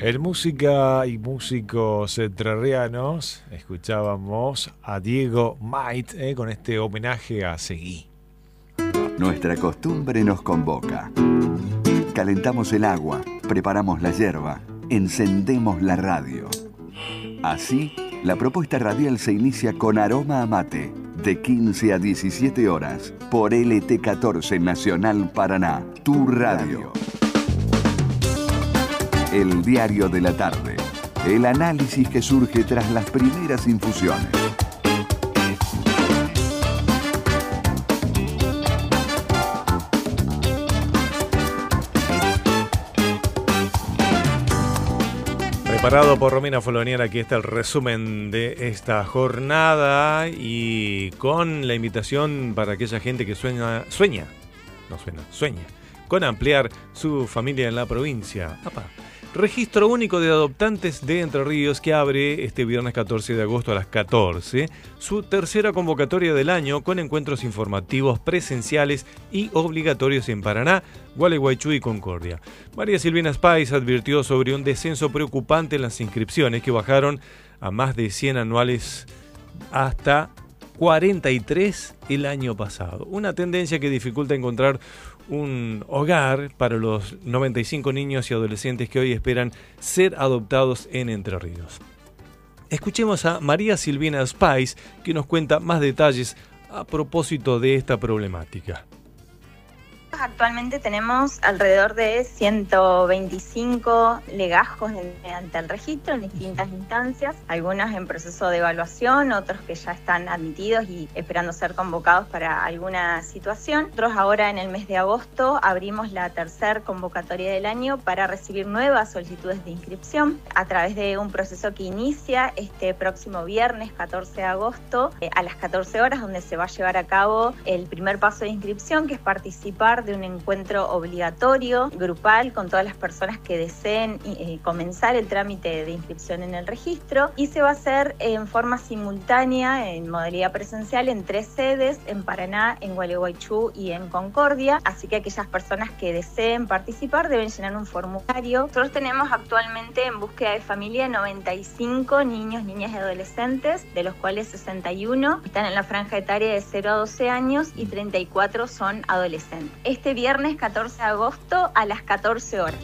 En música y músicos entrerrianos escuchábamos a Diego Mait con este homenaje a Seguí. Nuestra costumbre nos convoca. Calentamos el agua, preparamos la yerba, encendemos la radio. Así, la propuesta radial se inicia con Aroma a Mate, de 15 a 17 horas, por LT14 Nacional Paraná, tu radio. El diario de la tarde. El análisis que surge tras las primeras infusiones. Preparado por Romina Folonier, aquí está el resumen de esta jornada y con la invitación para aquella gente que sueña con ampliar su familia en la provincia. Registro único de adoptantes de Entre Ríos que abre este viernes 14 de agosto a las 14, su tercera convocatoria del año con encuentros informativos presenciales y obligatorios en Paraná, Gualeguaychú y Concordia. María Silvina Spice advirtió sobre un descenso preocupante en las inscripciones que bajaron a más de 100 anuales hasta 43 el año pasado. Una tendencia que dificulta encontrar un hogar para los 95 niños y adolescentes que hoy esperan ser adoptados en Entre Ríos. Escuchemos a María Silvina Spice, que nos cuenta más detalles a propósito de esta problemática. Actualmente tenemos alrededor de 125 legajos ante el registro en distintas instancias, algunas en proceso de evaluación, otros que ya están admitidos y esperando ser convocados para alguna situación. Nosotros ahora en el mes de agosto abrimos la tercera convocatoria del año para recibir nuevas solicitudes de inscripción a través de un proceso que inicia este próximo viernes 14 de agosto a las 14 horas, donde se va a llevar a cabo el primer paso de inscripción, que es participar de un encuentro obligatorio, grupal, con todas las personas que deseen comenzar el trámite de inscripción en el registro, y se va a hacer en forma simultánea, en modalidad presencial, en 3 sedes, en Paraná, en Gualeguaychú y en Concordia, así que aquellas personas que deseen participar deben llenar un formulario. Nosotros tenemos actualmente en búsqueda de familia 95 niños, niñas y adolescentes, de los cuales 61 están en la franja etaria de 0 a 12 años y 34 son adolescentes. Este viernes 14 de agosto a las 14 horas.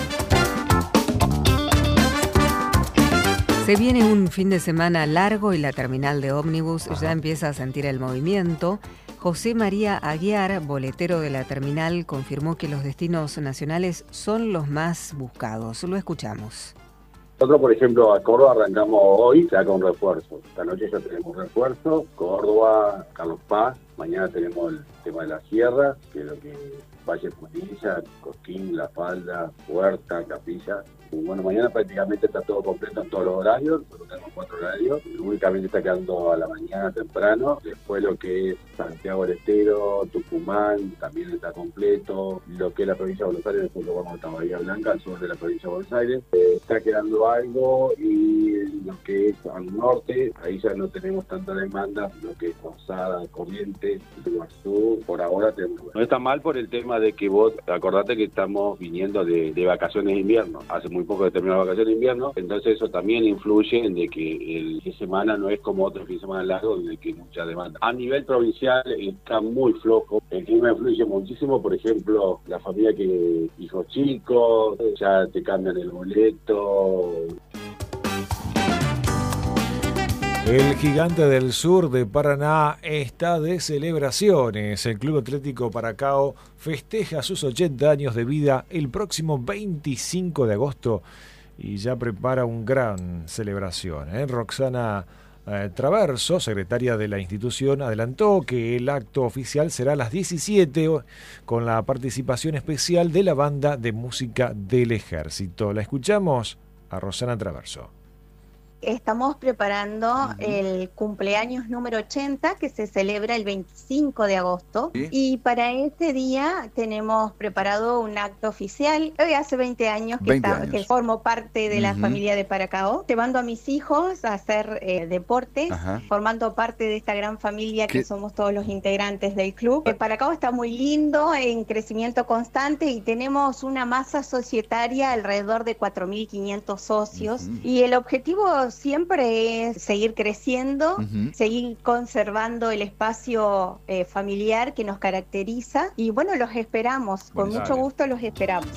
Se viene un fin de semana largo y la terminal de ómnibus ya empieza a sentir el movimiento. José María Aguiar, boletero de la terminal, confirmó que los destinos nacionales son los más buscados. Lo escuchamos. Nosotros, por ejemplo, a Córdoba arrancamos hoy ya con refuerzo. Esta noche ya tenemos refuerzo. Córdoba, Carlos Paz. Mañana tenemos el tema de la sierra, que es lo que Valle Punilla, Cosquín, La Falda, Huerta, Capilla. Y bueno, mañana prácticamente está todo completo en todos los horarios. Nosotros tenemos 4 horarios. Únicamente está quedando a la mañana temprano. Después lo que es Santiago del Estero, Tucumán, también está completo. Lo que es la provincia de Buenos Aires, después lo vamos hasta Bahía Blanca, al sur de la provincia de Buenos Aires. Está quedando algo, y lo que es al norte, ahí ya no tenemos tanta demanda. Lo que es Posada, Corrientes, Iguazú, por ahora tenemos. No está mal por el tema de que vos, acordate que estamos viniendo de vacaciones de invierno. Hace muy poco que terminó la vacación de invierno, entonces eso también influye en de que el fin de semana no es como otro fin de semana largo donde hay mucha demanda. A nivel provincial está muy flojo, el clima influye muchísimo, por ejemplo, la familia que hijos chicos, ya te cambian el boleto. El Gigante del Sur de Paraná está de celebraciones. El Club Atlético Paracao festeja sus 80 años de vida el próximo 25 de agosto y ya prepara una gran celebración. Roxana Traverso, secretaria de la institución, adelantó que el acto oficial será a las 17 con la participación especial de la Banda de Música del Ejército. La escuchamos a Roxana Traverso. estamos preparando el cumpleaños número 80 que se celebra el 25 de agosto. ¿Sí? Y para ese día tenemos preparado un acto oficial. Hoy hace 20 años que formo parte de la familia de Paracao, llevando a mis hijos a hacer deportes, formando parte de esta gran familia que somos todos los integrantes del club. Paracao está muy lindo, en crecimiento constante, y tenemos una masa societaria alrededor de 4.500 socios, y el objetivo siempre es seguir creciendo, seguir conservando el espacio familiar que nos caracteriza, y bueno, los esperamos, con mucho gusto los esperamos.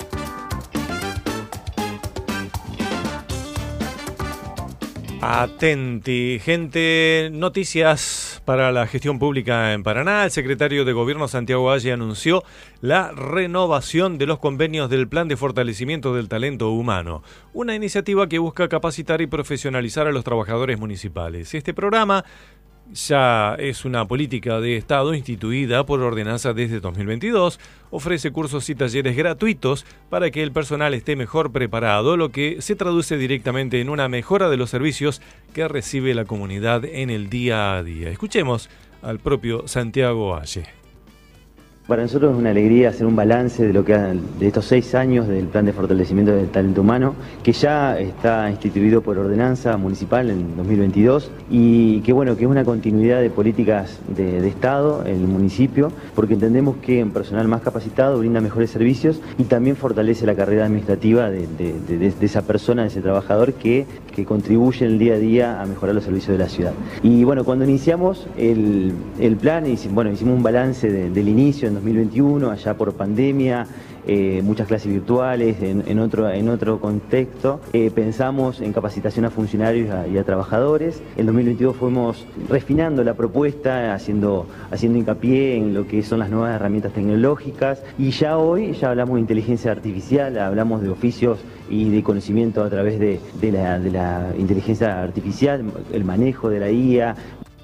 Atenti, gente, noticias para la gestión pública en Paraná. El secretario de Gobierno Santiago Valle anunció la renovación de los convenios del Plan de Fortalecimiento del Talento Humano, una iniciativa que busca capacitar y profesionalizar a los trabajadores municipales. Este programa ya es una política de Estado instituida por ordenanza desde 2022, ofrece cursos y talleres gratuitos para que el personal esté mejor preparado, lo que se traduce directamente en una mejora de los servicios que recibe la comunidad en el día a día. Escuchemos al propio Santiago Valle. Para nosotros es una alegría hacer un balance de de estos 6 años del Plan de Fortalecimiento del Talento Humano, que ya está instituido por ordenanza municipal en 2022 y que es una continuidad de políticas de Estado en el municipio, porque entendemos que un personal más capacitado brinda mejores servicios y también fortalece la carrera administrativa de esa persona, de ese trabajador que contribuye en el día a día a mejorar los servicios de la ciudad. Y cuando iniciamos el plan, hicimos un balance del inicio en 2021, allá por pandemia, muchas clases virtuales, en otro contexto. Pensamos en capacitación a funcionarios y a trabajadores. En 2022 fuimos refinando la propuesta, haciendo hincapié en lo que son las nuevas herramientas tecnológicas, y ya hoy hablamos de inteligencia artificial, hablamos de oficios y de conocimiento a través de la inteligencia artificial, el manejo de la IA.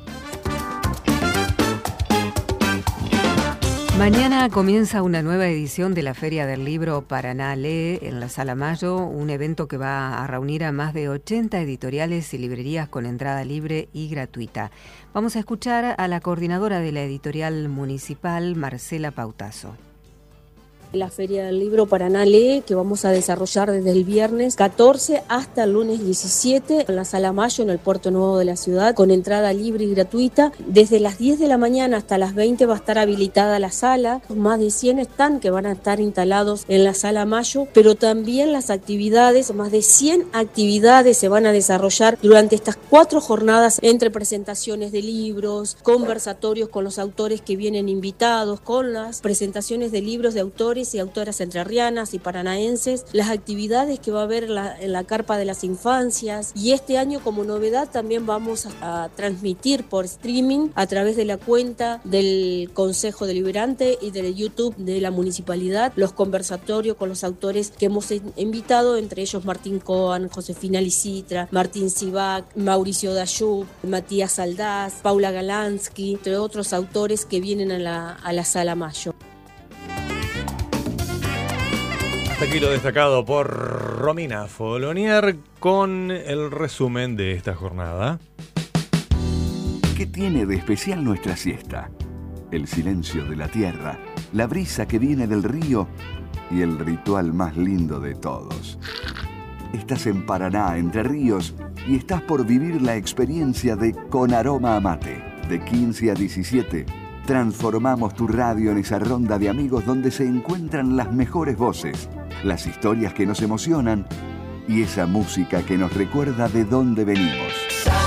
Mañana comienza una nueva edición de la Feria del Libro Paraná Lee en la Sala Mayo, un evento que va a reunir a más de 80 editoriales y librerías con entrada libre y gratuita. Vamos a escuchar a la coordinadora de la editorial municipal, Marcela Pautazo. La Feria del Libro Paraná Lee, que vamos a desarrollar desde el viernes 14 hasta el lunes 17 en la Sala Mayo, en el Puerto Nuevo de la ciudad, con entrada libre y gratuita. Desde las 10 de la mañana hasta las 20 va a estar habilitada la sala, más de 100 stands que van a estar instalados en la Sala Mayo, pero también las actividades, más de 100 actividades se van a desarrollar durante estas 4 jornadas, entre presentaciones de libros, conversatorios con los autores que vienen invitados, con las presentaciones de libros de autores y autoras entrerrianas y paranaenses, las actividades que va a haber en la Carpa de las Infancias, y este año como novedad también vamos a transmitir por streaming a través de la cuenta del Consejo Deliberante y del YouTube de la Municipalidad los conversatorios con los autores que hemos invitado, entre ellos Martín Coan, Josefina Licitra, Martín Sivac, Mauricio Dayub, Matías Aldaz, Paula Galansky, entre otros autores que vienen a la Sala Mayo. Hasta aquí lo destacado por Romina Folonier con el resumen de esta jornada. ¿Qué tiene de especial nuestra siesta? El silencio de la tierra, la brisa que viene del río y el ritual más lindo de todos. Estás en Paraná, Entre Ríos, y estás por vivir la experiencia de Con Aroma a Mate. De 15 a 17, transformamos tu radio en esa ronda de amigos donde se encuentran las mejores voces, las historias que nos emocionan y esa música que nos recuerda de dónde venimos.